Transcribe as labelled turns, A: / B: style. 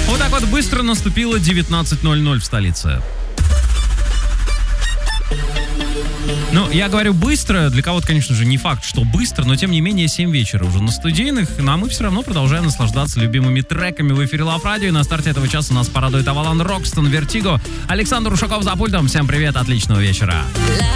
A: Вот так вот быстро наступило 19:00 в столице. Ну, я говорю быстро, для кого-то, конечно же, не факт, что быстро, но тем не менее 7 вечера уже на студийных, а мы все равно продолжаем наслаждаться любимыми треками в эфире Love Radio. И на старте этого часа нас порадует Авалон Рокстон, Вертиго, Александр Ушаков за пультом. Всем привет, отличного вечера.